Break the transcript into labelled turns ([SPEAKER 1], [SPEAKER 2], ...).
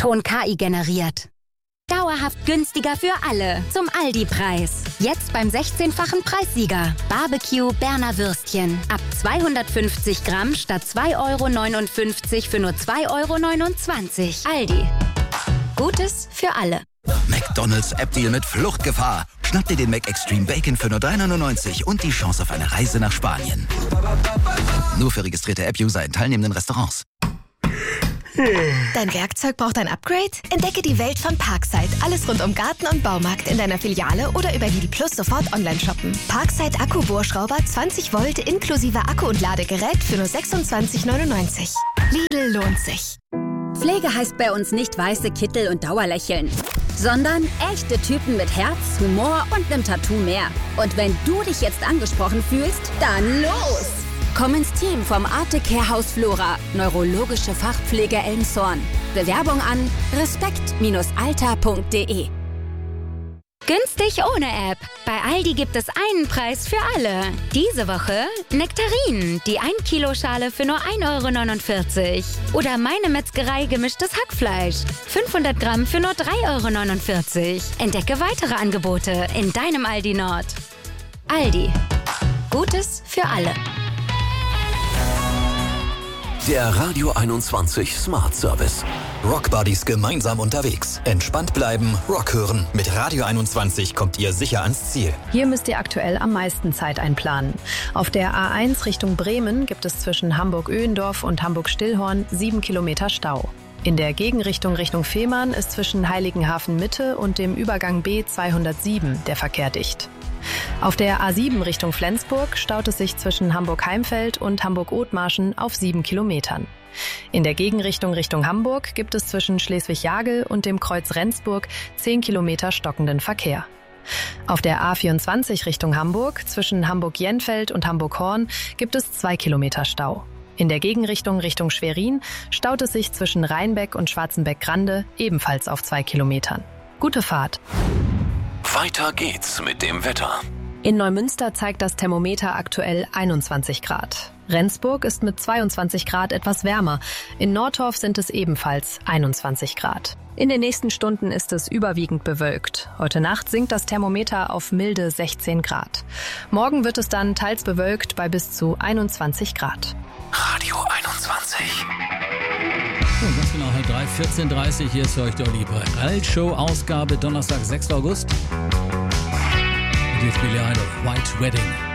[SPEAKER 1] Ton KI generiert. Dauerhaft günstiger für alle. Zum Aldi-Preis. Jetzt beim 16-fachen Preissieger. Barbecue Berner Würstchen. Ab 250 Gramm statt 2,59 € für nur 2,29 €. Aldi. Gutes für alle.
[SPEAKER 2] McDonald's App-Deal mit Fluchtgefahr. Schnapp dir den McExtreme Bacon für nur 3,99 € und die Chance auf eine Reise nach Spanien. Nur für registrierte App-User in teilnehmenden Restaurants.
[SPEAKER 3] Dein Werkzeug braucht ein Upgrade? Entdecke die Welt von Parkside. Alles rund um Garten und Baumarkt in deiner Filiale oder über Lidl Plus sofort online shoppen. Parkside Akkubohrschrauber 20 Volt inklusive Akku und Ladegerät für nur 26,99 €. Lidl lohnt sich.
[SPEAKER 1] Pflege heißt bei uns nicht weiße Kittel und Dauerlächeln, sondern echte Typen mit Herz, Humor und einem Tattoo mehr. Und wenn du dich jetzt angesprochen fühlst, dann los! Komm ins Team vom Arctic Care Haus Flora, neurologische Fachpflege Elmshorn. Bewerbung an respekt-alter.de. Günstig ohne App. Bei Aldi gibt es einen Preis für alle. Diese Woche Nektarinen, die 1-Kilo-Schale für nur 1,49 € Oder Meine Metzgerei gemischtes Hackfleisch. 500 Gramm für nur 3,49 €. Entdecke weitere Angebote in deinem Aldi Nord. Aldi. Gutes für alle.
[SPEAKER 4] Der Radio 21 Smart Service.
[SPEAKER 2] Rockbuddies gemeinsam unterwegs. Entspannt bleiben, Rock hören. Mit Radio 21 kommt ihr sicher ans Ziel.
[SPEAKER 5] Hier müsst ihr aktuell am meisten Zeit einplanen. Auf der A1 Richtung Bremen gibt es zwischen Hamburg-Öhendorf und Hamburg-Stillhorn 7 Kilometer Stau. In der Gegenrichtung Richtung Fehmarn ist zwischen Heiligenhafen Mitte und dem Übergang B207 der Verkehr dicht. Auf der A7 Richtung Flensburg staut es sich zwischen Hamburg-Heimfeld und Hamburg-Othmarschen auf 7 Kilometern. In der Gegenrichtung Richtung Hamburg gibt es zwischen Schleswig-Jagel und dem Kreuz Rendsburg 10 Kilometer stockenden Verkehr. Auf der A24 Richtung Hamburg zwischen Hamburg-Jenfeld und Hamburg-Horn gibt es 2 Kilometer Stau. In der Gegenrichtung Richtung Schwerin staut es sich zwischen Rheinbeck und Schwarzenbeck-Grande ebenfalls auf 2 Kilometern. Gute Fahrt!
[SPEAKER 4] Weiter geht's mit dem Wetter.
[SPEAKER 5] In Neumünster zeigt das Thermometer aktuell 21 Grad. Rendsburg ist mit 22 Grad etwas wärmer. In Nordorf sind es ebenfalls 21 Grad. In den nächsten Stunden ist es überwiegend bewölkt. Heute Nacht sinkt das Thermometer auf milde 16 Grad. Morgen wird es dann teils bewölkt bei bis zu 21 Grad.
[SPEAKER 4] Radio 21.
[SPEAKER 6] Ganz genau, 3, 14:30 hier ist für euch der Olli Show-Ausgabe, Donnerstag, 6. August. Und jetzt spiele ich eine White Wedding.